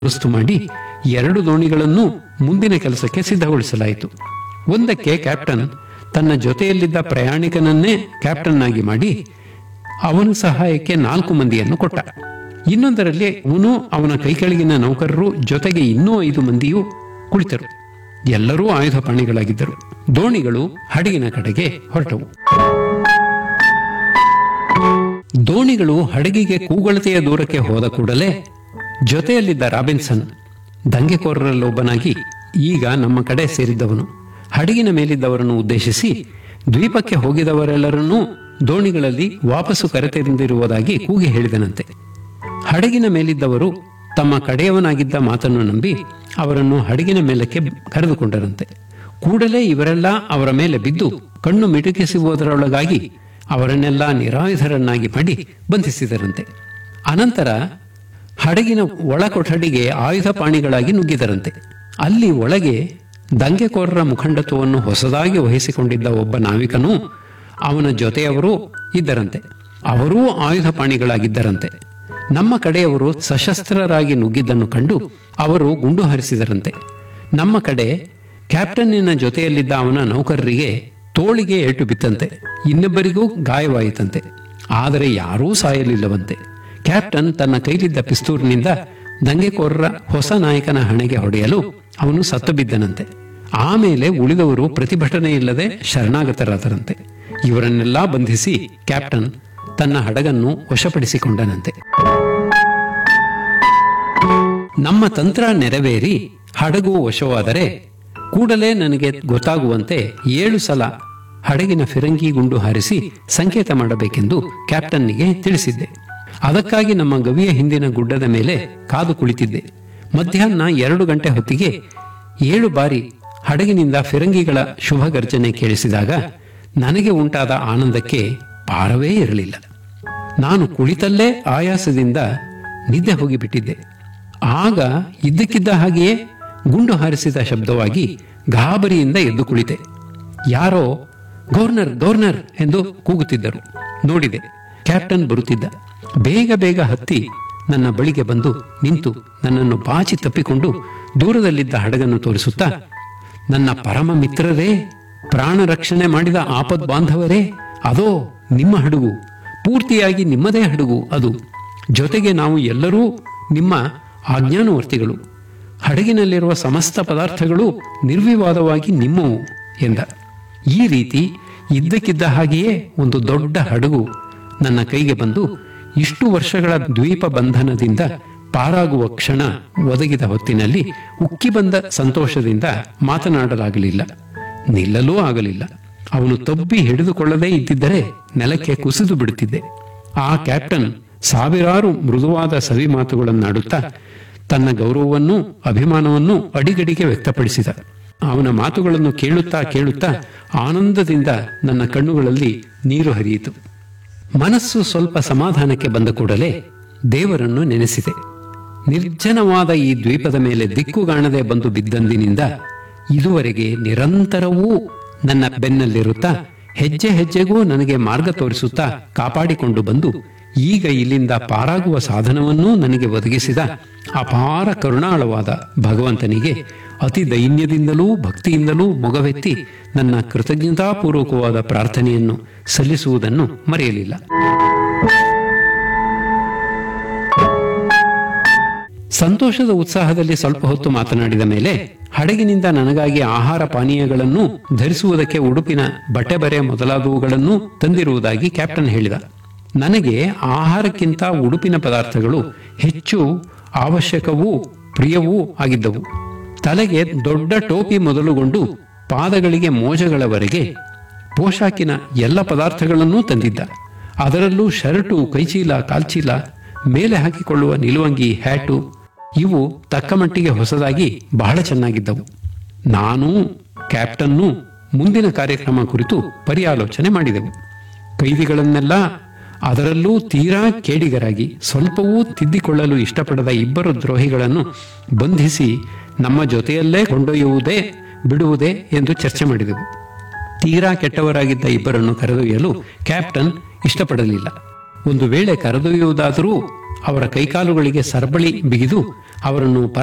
ದುರಸ್ತು ಮಾಡಿ 2 ದೋಣಿಗಳನ್ನು ಮುಂದಿನ ಕೆಲಸಕ್ಕೆ ಸಿದ್ಧಗೊಳಿಸಲಾಯಿತು. ಒಂದಕ್ಕೆ ಕ್ಯಾಪ್ಟನ್ ತನ್ನ ಜೊತೆಯಲ್ಲಿದ್ದ ಪ್ರಯಾಣಿಕನನ್ನೇ ಕ್ಯಾಪ್ಟನ್ ಆಗಿ ಮಾಡಿ ಅವನ ಸಹಾಯಕ್ಕೆ 4 ಮಂದಿಯನ್ನು ಕೊಟ್ಟ. ಇನ್ನೊಂದರಲ್ಲಿ ಅವನು, ಅವನ ಕೈಕೆಳಗಿನ ನೌಕರರು, ಜೊತೆಗೆ ಇನ್ನೂ 5 ಮಂದಿಯೂ ಕುಳಿತರು. ಎಲ್ಲರೂ ಆಯುಧಪಾಣಿಗಳಾಗಿದ್ದರು. ದೋಣಿಗಳು ಹಡಗಿನ ಕಡೆಗೆ ಹೊರಟವು. ದೋಣಿಗಳು ಹಡಗಿಗೆ ಕೂಗಳತೆಯ ದೂರಕ್ಕೆ ಹೋದ ಕೂಡಲೇ ಜೊತೆಯಲ್ಲಿದ್ದ ರಾಬಿನ್ಸನ್, ದಂಗೆಕೋರರಲ್ಲೊಬ್ಬನಾಗಿ ಈಗ ನಮ್ಮ ಕಡೆ ಸೇರಿದ್ದವನು, ಹಡಗಿನ ಮೇಲಿದ್ದವರನ್ನು ಉದ್ದೇಶಿಸಿ ದ್ವೀಪಕ್ಕೆ ಹೋಗಿದವರೆಲ್ಲರನ್ನೂ ದೋಣಿಗಳಲ್ಲಿ ವಾಪಸ್ಸು ಕರೆತಂದಿರುವುದಾಗಿ ಕೂಗಿ ಹೇಳಿದನಂತೆ. ಹಡಗಿನ ಮೇಲಿದ್ದವರು ತಮ್ಮ ಕಡೆಯವನಾಗಿದ್ದ ಮಾತನ್ನು ನಂಬಿ ಅವರನ್ನು ಹಡಗಿನ ಮೇಲಕ್ಕೆ ಕರೆದುಕೊಂಡರಂತೆ. ಕೂಡಲೇ ಇವರೆಲ್ಲ ಅವರ ಮೇಲೆ ಬಿದ್ದು ಕಣ್ಣು ಮಿಟುಕಿಸುವುದರೊಳಗಾಗಿ ಅವರನ್ನೆಲ್ಲ ನಿರಾಯುಧರನ್ನಾಗಿ ಮಾಡಿ ಬಂಧಿಸಿದರಂತೆ. ಅನಂತರ ಹಡಗಿನ ಒಳ ಕೊಠಡಿಗೆ ಆಯುಧಪಾಣಿಗಳಾಗಿ ನುಗ್ಗಿದರಂತೆ. ಅಲ್ಲಿ ಒಳಗೆ ದಂಗೆಕೋರರ ಮುಖಂಡತ್ವವನ್ನು ಹೊಸದಾಗಿ ವಹಿಸಿಕೊಂಡಿದ್ದ ಒಬ್ಬ ನಾವಿಕನೂ ಅವನ ಜೊತೆಯವರೂ ಇದ್ದರಂತೆ. ಅವರೂ ಆಯುಧಪಾಣಿಗಳಾಗಿದ್ದರಂತೆ. ನಮ್ಮ ಕಡೆಯವರು ಸಶಸ್ತ್ರರಾಗಿ ನುಗ್ಗಿದ್ದನ್ನು ಕಂಡು ಅವರು ಗುಂಡು ಹಾರಿಸಿದರಂತೆ. ನಮ್ಮ ಕಡೆ ಕ್ಯಾಪ್ಟನ್ನಿನ ಜೊತೆಯಲ್ಲಿದ್ದ ಅವನ ನೌಕರರಿಗೆ ತೋಳಿಗೆ ಏಟು ಬಿತ್ತಂತೆ. ಇನ್ನೊಬ್ಬರಿಗೂ ಗಾಯವಾಯಿತಂತೆ. ಆದರೆ ಯಾರೂ ಸಾಯಲಿಲ್ಲವಂತೆ. ಕ್ಯಾಪ್ಟನ್ ತನ್ನ ಕೈಲಿದ್ದ ಪಿಸ್ತೂಲಿನಿಂದ ದಂಗೆಕೋರರ ಹೊಸ ನಾಯಕನ ಹಣೆಗೆ ಹೊಡೆಯಲು ಅವನು ಸತ್ತು ಬಿದ್ದನಂತೆ. ಆಮೇಲೆ ಉಳಿದವರು ಪ್ರತಿಭಟನೆ ಇಲ್ಲದೆ ಶರಣಾಗತರಾದರಂತೆ. ಇವರನ್ನೆಲ್ಲ ಬಂಧಿಸಿ ಕ್ಯಾಪ್ಟನ್ ತನ್ನ ಹಡಗನ್ನು ವಶಪಡಿಸಿಕೊಂಡನಂತೆ. ನಮ್ಮ ತಂತ್ರ ನೆರವೇರಿ ಹಡಗು ವಶವಾದರೆ ಕೂಡಲೇ ನನಗೆ ಗೊತ್ತಾಗುವಂತೆ 7 ಸಲ ಹಡಗಿನ ಫಿರಂಗಿ ಗುಂಡು ಹಾರಿಸಿ ಸಂಕೇತ ಮಾಡಬೇಕೆಂದು ಕ್ಯಾಪ್ಟನ್ನಿಗೆ ತಿಳಿಸಿದ್ದೆ. ಅದಕ್ಕಾಗಿ ನಮ್ಮ ಗವಿಯ ಹಿಂದಿನ ಗುಡ್ಡದ ಮೇಲೆ ಕಾದು ಕುಳಿತಿದ್ದೆ. ಮಧ್ಯಾಹ್ನ 2 ಗಂಟೆ ಹೊತ್ತಿಗೆ 7 ಬಾರಿ ಹಡಗಿನಿಂದ ಫಿರಂಗಿಗಳ ಶುಭ ಗರ್ಜನೆ ಕೇಳಿಸಿದಾಗ ನನಗೆ ಉಂಟಾದ ಆನಂದಕ್ಕೆ ಪಾರವೇ ಇರಲಿಲ್ಲ. ನಾನು ಕುಳಿತಲ್ಲೇ ಆಯಾಸದಿಂದ ನಿದ್ದೆ ಹೋಗಿಬಿಟ್ಟಿದ್ದೆ. ಆಗ ಇದ್ದಕ್ಕಿದ್ದ ಹಾಗೆಯೇ ಗುಂಡು ಹಾರಿಸಿದ ಶಬ್ದವಾಗಿ ಗಾಬರಿಯಿಂದ ಎದ್ದು ಕುಳಿತೆ. ಯಾರೋ ಗವರ್ನರ್ ಗವರ್ನರ್ ಎಂದು ಕೂಗುತ್ತಿದ್ದರು. ನೋಡಿದೆ, ಕ್ಯಾಪ್ಟನ್ ಬರುತ್ತಿದ್ದ. ಬೇಗ ಬೇಗ ಹತ್ತಿ ನನ್ನ ಬಳಿಗೆ ಬಂದು ನಿಂತು ನನ್ನನ್ನು ಬಾಚಿ ತಪ್ಪಿಕೊಂಡು ದೂರದಲ್ಲಿದ್ದ ಹಡಗನ್ನು ತೋರಿಸುತ್ತಾ, ನನ್ನ ಪರಮ ಮಿತ್ರರೇ, ಪ್ರಾಣ ರಕ್ಷಣೆ ಮಾಡಿದ ಆಪದ್ ಬಾಂಧವರೇ, ಅದೋ ನಿಮ್ಮ ಹಡಗು, ಪೂರ್ತಿಯಾಗಿ ನಿಮ್ಮದೇ ಹಡಗು ಅದು. ಜೊತೆಗೆ ನಾವು ಎಲ್ಲರೂ ನಿಮ್ಮ ಆಜ್ಞಾನುವರ್ತಿಗಳು. ಹಡಗಿನಲ್ಲಿರುವ ಸಮಸ್ತ ಪದಾರ್ಥಗಳು ನಿರ್ವಿವಾದವಾಗಿ ನಿಮ್ಮವು ಎಂದ. ಈ ರೀತಿ ಇದ್ದಕ್ಕಿದ್ದ ಹಾಗೆಯೇ ಒಂದು ದೊಡ್ಡ ಹಡಗು ನನ್ನ ಕೈಗೆ ಬಂದು ಇಷ್ಟು ವರ್ಷಗಳ ದ್ವೀಪ ಬಂಧನದಿಂದ ಪಾರಾಗುವ ಕ್ಷಣ ಒದಗಿದ ಹೊತ್ತಿನಲ್ಲಿ ಉಕ್ಕಿ ಬಂದ ಸಂತೋಷದಿಂದ ಮಾತನಾಡಲಾಗಲಿಲ್ಲ, ನಿಲ್ಲಲೂ ಆಗಲಿಲ್ಲ. ಅವನು ತಬ್ಬಿ ಹಿಡಿದುಕೊಳ್ಳದೇ ಇದ್ದಿದ್ದರೆ ನೆಲಕ್ಕೆ ಕುಸಿದು ಬಿಡುತ್ತಿದ್ದೆ. ಆ ಕ್ಯಾಪ್ಟನ್ ಸಾವಿರಾರು ಮೃದುವಾದ ಸವಿ ಮಾತುಗಳನ್ನಾಡುತ್ತಾ ತನ್ನ ಗೌರವವನ್ನೂ ಅಭಿಮಾನವನ್ನೂ ಅಡಿಗಡಿಗೆ ವ್ಯಕ್ತಪಡಿಸಿದ. ಅವನ ಮಾತುಗಳನ್ನು ಕೇಳುತ್ತಾ ಕೇಳುತ್ತಾ ಆನಂದದಿಂದ ನನ್ನ ಕಣ್ಣುಗಳಲ್ಲಿ ನೀರು ಹರಿಯಿತು. ಮನಸ್ಸು ಸ್ವಲ್ಪ ಸಮಾಧಾನಕ್ಕೆ ಬಂದ ಕೂಡಲೇ ದೇವರನ್ನು ನೆನೆಸಿದೆ. ನಿರ್ಜನವಾದ ಈ ದ್ವೀಪದ ಮೇಲೆ ದಿಕ್ಕುಗಾಣದೆ ಬಂದು ಬಿದ್ದಂದಿನಿಂದ ಇದುವರೆಗೆ ನಿರಂತರವೂ ನನ್ನ ಬೆನ್ನಲ್ಲಿರುತ್ತಾ ಹೆಜ್ಜೆ ಹೆಜ್ಜೆಗೂ ನನಗೆ ಮಾರ್ಗ ತೋರಿಸುತ್ತಾ ಕಾಪಾಡಿಕೊಂಡು ಬಂದು ಈಗ ಇಲ್ಲಿಂದ ಪಾರಾಗುವ ಸಾಧನವನ್ನೂ ನನಗೆ ಒದಗಿಸಿದ ಅಪಾರ ಕರುಣಾಳವಾದ ಭಗವಂತನಿಗೆ ಅತಿ ದೈನ್ಯದಿಂದಲೂ ಭಕ್ತಿಯಿಂದಲೂ ಮೊಗವೆತ್ತಿ ನನ್ನ ಕೃತಜ್ಞತಾಪೂರ್ವಕವಾದ ಪ್ರಾರ್ಥನೆಯನ್ನು ಸಲ್ಲಿಸುವುದನ್ನು ಮರೆಯಲಿಲ್ಲ. ಸಂತೋಷದ ಉತ್ಸಾಹದಲ್ಲಿ ಸ್ವಲ್ಪ ಹೊತ್ತು ಮಾತನಾಡಿದ ಮೇಲೆ ಹಡಗಿನಿಂದ ನನಗಾಗಿ ಆಹಾರ ಪಾನೀಯಗಳನ್ನು, ಧರಿಸುವುದಕ್ಕೆ ಉಡುಪಿನ ಬಟ್ಟೆ ಬರೆ ಮೊದಲಾದವುಗಳನ್ನು ತಂದಿರುವುದಾಗಿ ಕ್ಯಾಪ್ಟನ್ ಹೇಳಿದ. ನನಗೆ ಆಹಾರಕ್ಕಿಂತ ಉಡುಪಿನ ಪದಾರ್ಥಗಳು ಹೆಚ್ಚು ಅವಶ್ಯಕವೂ ಪ್ರಿಯವೂ ಆಗಿದ್ದವು. ತಲೆಗೆ ದೊಡ್ಡ ಟೋಪಿ ಮೊದಲುಗೊಂಡು ಪಾದಗಳಿಗೆ ಮೋಜಗಳವರೆಗೆ ಪೋಷಾಕಿನ ಎಲ್ಲ ಪದಾರ್ಥಗಳನ್ನೂ ತಂದಿದ್ದ. ಅದರಲ್ಲೂ ಶರ್ಟು, ಕೈಚೀಲ, ಕಾಲ್ಚೀಲ, ಮೇಲೆ ಹಾಕಿಕೊಳ್ಳುವ ನಿಲುವಂಗಿ, ಹ್ಯಾಟು ಇವು ತಕ್ಕಮಟ್ಟಿಗೆ ಹೊಸದಾಗಿ ಬಹಳ ಚೆನ್ನಾಗಿದ್ದವು. ನಾನು ಕ್ಯಾಪ್ಟನ್ನು ಮುಂದಿನ ಕಾರ್ಯಕ್ರಮ ಕುರಿತು ಪರ್ಯಾಲೋಚನೆ ಮಾಡಿದೆವು. ಕೈದಿಗಳನ್ನೆಲ್ಲ, ಅದರಲ್ಲೂ ತೀರಾ ಕೇಡಿಗರಾಗಿ ಸ್ವಲ್ಪವೂ ತಿದ್ದಿಕೊಳ್ಳಲು ಇಷ್ಟಪಡದ 2 ದ್ರೋಹಿಗಳನ್ನು ಬಂಧಿಸಿ ನಮ್ಮ ಜೊತೆಯಲ್ಲೇ ಕೊಂಡೊಯ್ಯುವುದೇ ಬಿಡುವುದೇ ಎಂದು ಚರ್ಚೆ ಮಾಡಿದೆವು. ತೀರಾ ಕೆಟ್ಟವರಾಗಿದ್ದ 2 ಕರೆದೊಯ್ಯಲು ಕ್ಯಾಪ್ಟನ್ ಇಷ್ಟಪಡಲಿಲ್ಲ. ಒಂದು ವೇಳೆ ಕರೆದೊಯ್ಯುವುದಾದರೂ ಅವರ ಕೈಕಾಲುಗಳಿಗೆ ಸರಬಳಿ ಬಿಗಿದು ಅವರನ್ನು